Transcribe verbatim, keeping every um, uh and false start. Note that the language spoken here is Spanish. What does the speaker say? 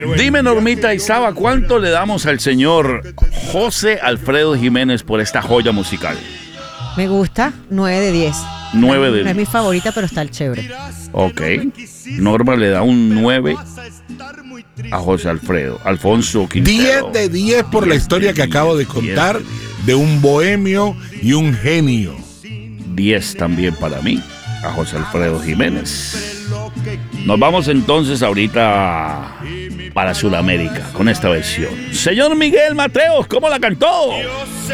Dime, Normita Isaba, ¿cuánto le damos al señor José Alfredo Jiménez por esta joya musical? Me gusta, nueve de diez. nueve de diez. No es mi favorita, pero está el chévere. Ok. Norma le da un nueve a José Alfredo. Alfonso Quintero. diez de diez por la historia que acabo de contar de un bohemio y un genio. diez también para mí, a José Alfredo Jiménez. Nos vamos entonces ahorita para Sudamérica con esta versión. Señor Miguel Mateos, ¿cómo la cantó?